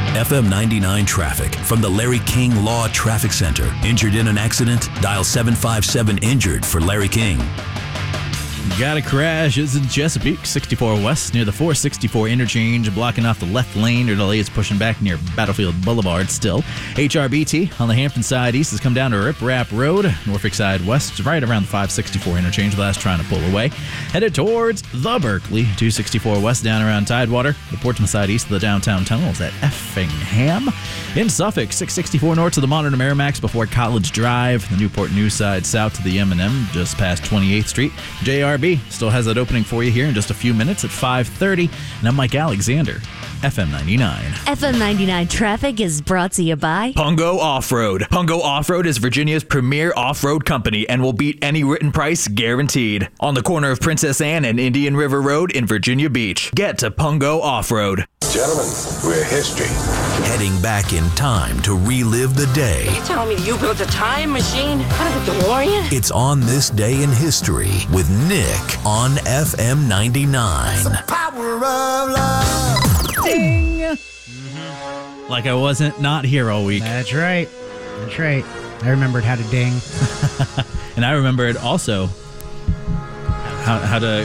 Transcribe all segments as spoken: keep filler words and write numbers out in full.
F M ninety-nine traffic from the Larry King Law Traffic Center. Injured in an accident? Dial seven five seven injured for Larry King. Got a crash. It's in Chesapeake, sixty-four West, near the four sixty-four interchange, blocking off the left lane. Your delay is pushing back near Battlefield Boulevard still. H R B T on the Hampton side east has come down to Rip Rap Road. Norfolk side west, right around the five sixty-four interchange. Last trying to pull away. Headed towards the Berkeley, two sixty-four West, down around Tidewater. The Portsmouth side east of the downtown tunnel is at Effingham. In Suffolk, six sixty-four north to the Modern Merrimax before College Drive. The Newport News side south to the M and M, just past twenty-eighth Street. J R B still has that opening for you here in just a few minutes at five thirty. And I'm Mike Alexander, F M ninety-nine. F M ninety-nine traffic is brought to you by Pungo Off-Road. Pungo Off-Road is Virginia's premier off-road company and will beat any written price guaranteed. On the corner of Princess Anne and Indian River Road in Virginia Beach. Get to Pungo Off-Road. Gentlemen, we're history. Heading back in time to relive the day. You telling me you built a time machine out of a DeLorean? It's On This Day in History with Nick on F M ninety-nine. The power of love. Ding! Mm-hmm. Like I wasn't not here all week. That's right. That's right. I remembered how to ding. And I remembered also how, how to...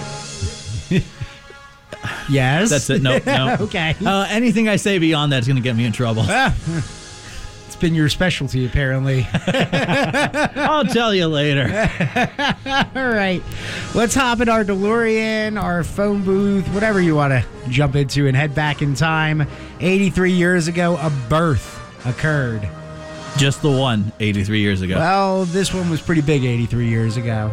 Yes. That's it. No, no. Okay. Uh, anything I say beyond that's going to get me in trouble. Ah, it's been your specialty, apparently. I'll tell you later. All right. Let's hop in our DeLorean, our phone booth, whatever you want to jump into and head back in time. eighty-three years ago, a birth occurred. Just the one, eighty-three years ago. Well, this one was pretty big eighty-three years ago.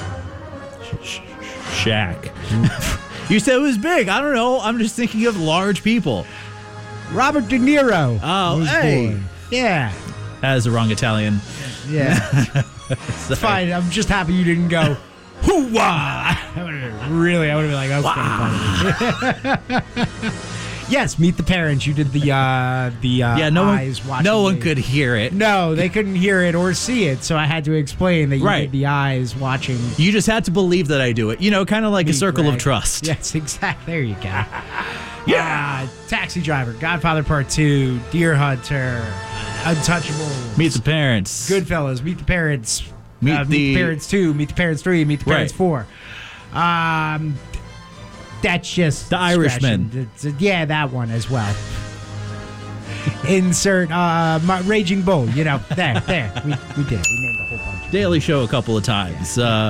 Shaq. You said it was big. I don't know. I'm just thinking of large people. Robert De Niro. Oh, was hey. born. Yeah. That is the wrong Italian. Yeah. It's fine. I'm just happy you didn't go, hoo-wah. Really, I would have been like, that was pretty funny. Yes, Meet the Parents. You did the uh, the uh, yeah, no eyes one, watching. no one the, could hear it. No, they couldn't hear it or see it, so I had to explain that you Right. did the eyes watching. You just had to believe that I do it. You know, kind of like a Meet circle Greg. of trust. Yes, exactly. There you go. Yeah. Uh, Taxi Driver, Godfather Part two, Deer Hunter, Untouchable, Meet the Parents. Goodfellas, Meet the Parents, Meet uh, the- Meet the Parents two, Meet the Parents three, Meet the Parents Right. four. Um, that's just The Irishman. scratching. It's- yeah, that one as well. Insert uh, my Raging Bull. You know, there, there. We, we did it. We named a whole bunch. Daily Show a couple of times. Uh,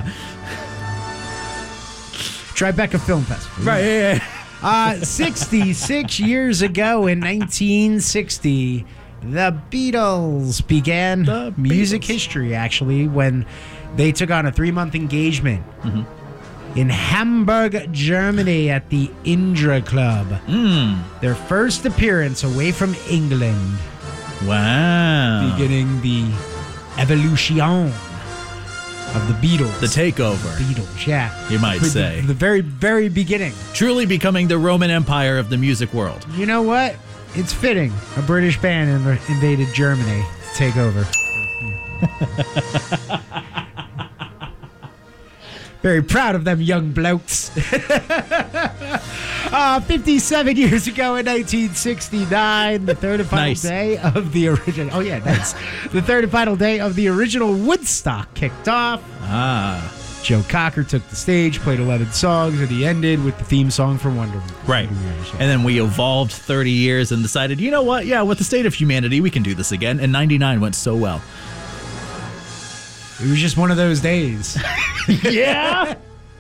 Tribeca Film Festival. right, yeah, yeah. Uh, sixty-six years ago in nineteen sixty, the Beatles began The music Beatles. history, actually, when they took on a three-month engagement Mm-hmm. in Hamburg, Germany at the Indra Club. Mm. Their first appearance away from England, Wow. beginning the evolution of the Beatles. The takeover, Beatles, yeah. you might With say. The, the very, very beginning. Truly becoming the Roman Empire of the music world. You know what? It's fitting. A British band inv- invaded Germany to take over. Very proud of them young blokes. uh, fifty-seven years ago in nineteen sixty-nine, the third and final Nice. day of the original. Oh yeah, nice. The third and final day of the original Woodstock kicked off. Ah. Joe Cocker took the stage, played eleven songs, and he ended with the theme song for Wonder Woman. Right. And then we evolved thirty years and decided, you know what? Yeah, with the state of humanity, we can do this again. And ninety-nine went so well. It was just one of those days. Yeah?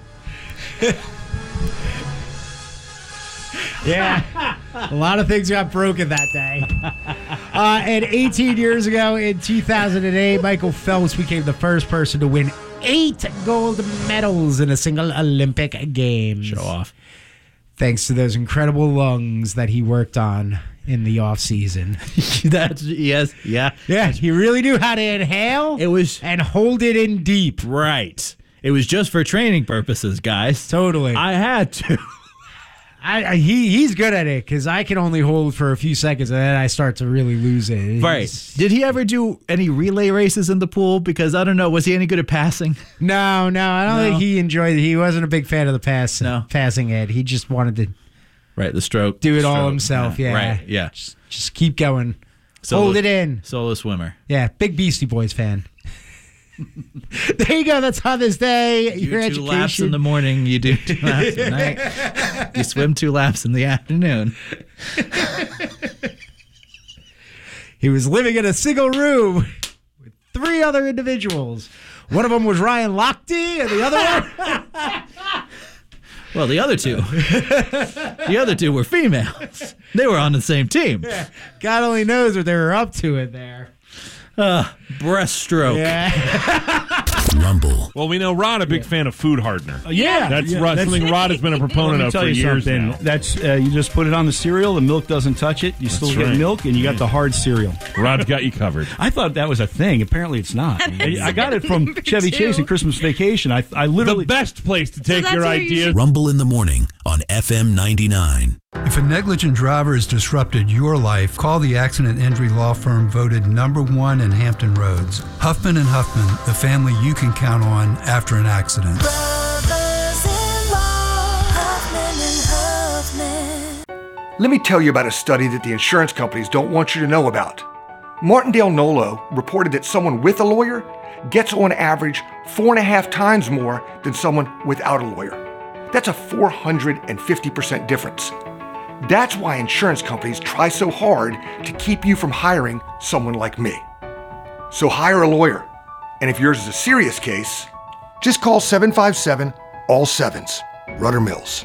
Yeah. A lot of things got broken that day. Uh, and eighteen years ago in two thousand eight, Michael Phelps became the first person to win eight gold medals in a single Olympic Games. Show off. Thanks to those incredible lungs that he worked on in the off season. That's, yes, yeah. Yeah, he really knew how to inhale It was, and hold it in deep. right. It was just for training purposes, guys. Totally. I had to. I, I he he's good at it because I can only hold for a few seconds and then I start to really lose it. Right. He's- Did he ever do any relay races in the pool? Because I don't know. Was he any good at passing? No, no, I don't No. think he enjoyed it. He wasn't a big fan of the pass No. passing it. He just wanted to Right, the stroke. Do it all stroke. himself, yeah. Right, yeah. Just, just keep going. Solo, Hold it in. Solo swimmer. Yeah, big Beastie Boys fan. There you go. That's on this day. You Your do two education. laps in the morning. You do two laps at night. You swim two laps in the afternoon. He was living in a single room with three other individuals. One of them was Ryan Lochte, and the other one... Well, the other two, the other two were females. They were on the same team. Yeah. God only knows what they were up to in there. Uh, breaststroke. Yeah. Rumble. Well, we know Rod a big fan of food hardener. Uh, yeah, That's, yeah, Rod, that's something Rod has been a proponent Let me of tell for you years something. now. That's uh, you just put it on the cereal. The milk doesn't touch it. You still That's get right. milk, and you got the hard cereal. Rod's got you covered. I thought that was a thing. Apparently, it's not. I, I got it from Chevy Chase and Christmas Vacation. I, I literally The best place to take your ideas. Rumble in the morning on F M ninety-nine. If a negligent driver has disrupted your life, call the accident injury law firm voted number one in Hampton Roads. Huffman and Huffman, the family you can count on after an accident. Let me tell you about a study that the insurance companies don't want you to know about. Martindale Nolo reported that someone with a lawyer gets on average four and a half times more than someone without a lawyer. That's a four hundred fifty percent difference. That's why insurance companies try so hard to keep you from hiring someone like me. So hire a lawyer. And if yours is a serious case, just call seven five seven, all sevens. Rudder Mills.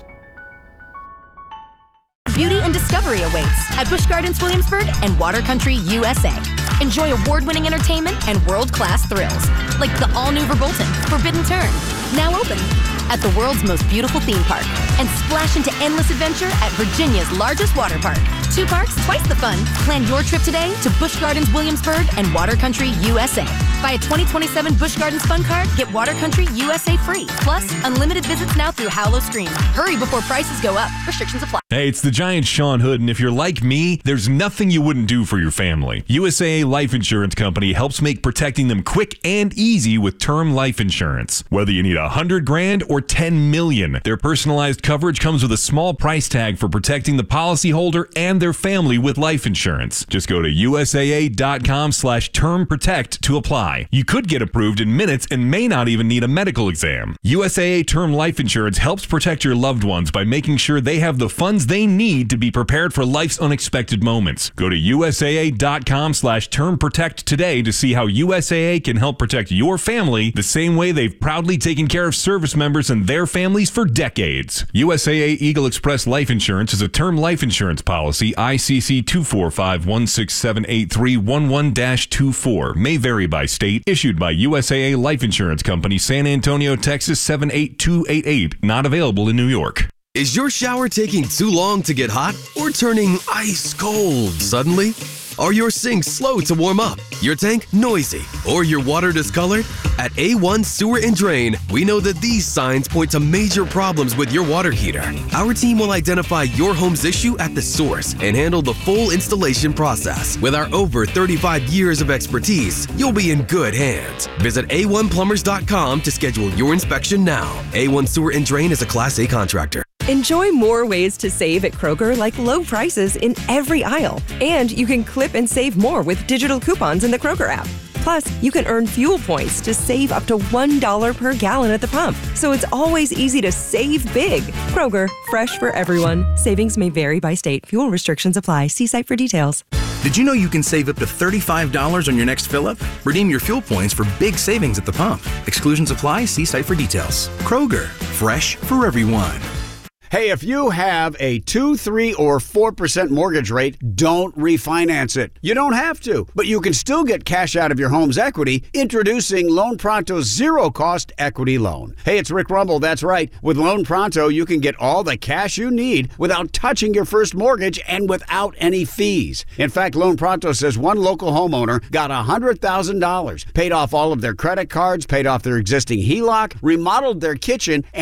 Beauty and discovery awaits at Busch Gardens Williamsburg and Water Country U S A. Enjoy award-winning entertainment and world-class thrills, like the all-new Verbolten, Forbidden Turn, now open at the world's most beautiful theme park, and splash into endless adventure at Virginia's largest water park. Two parks, twice the fun. Plan your trip today to Busch Gardens Williamsburg and Water Country U S A. Buy a twenty twenty-seven Busch Gardens Fun Card, get Water Country U S A free. Plus, unlimited visits now through Hallow Scream. Hurry before prices go up. Restrictions apply. Hey, it's the Giant Sean Hood, and if you're like me, there's nothing you wouldn't do for your family. U S A A Life Insurance Company helps make protecting them quick and easy with term life insurance. Whether you need a hundred grand or ten million, their personalized coverage comes with a small price tag for protecting the policyholder and their family with life insurance. Just go to U S A A dot com slash term protect to apply. You could get approved in minutes and may not even need a medical exam. U S A A Term Life Insurance helps protect your loved ones by making sure they have the funds they need to be prepared for life's unexpected moments. Go to U S A A dot com slash term protect today to see how U S A A can help protect your family the same way they've proudly taken care of service members and their families for decades. U S A A Eagle Express Life Insurance is a term life insurance policy, I C C two four five one six seven eight three one one dash two four. May vary by state. Issued by U S A A Life Insurance Company, San Antonio, Texas seven eight two eight eight. Not available in New York. Is your shower taking too long to get hot or turning ice cold suddenly? Are your sinks slow to warm up, your tank noisy, or your water discolored? At A one Sewer and Drain, we know that these signs point to major problems with your water heater. Our team will identify your home's issue at the source and handle the full installation process. With our over thirty-five years of expertise, you'll be in good hands. Visit A one plumbers dot com to schedule your inspection now. A one Sewer and Drain is a Class A contractor. Enjoy more ways to save at Kroger, like low prices in every aisle. And you can clip and save more with digital coupons in the Kroger app. Plus, you can earn fuel points to save up to one dollar per gallon at the pump. So it's always easy to save big. Kroger, fresh for everyone. Savings may vary by state. Fuel restrictions apply. See site for details. Did you know you can save up to thirty-five dollars on your next fill-up? Redeem your fuel points for big savings at the pump. Exclusions apply. See site for details. Kroger, fresh for everyone. Hey, if you have a two, three, or four percent mortgage rate, don't refinance it. You don't have to, but you can still get cash out of your home's equity. Introducing Loan Pronto's zero-cost equity loan. Hey, it's Rick Rumble, that's right. With Loan Pronto, you can get all the cash you need without touching your first mortgage and without any fees. In fact, Loan Pronto says one local homeowner got one hundred thousand dollars, paid off all of their credit cards, paid off their existing H E L O C, remodeled their kitchen, and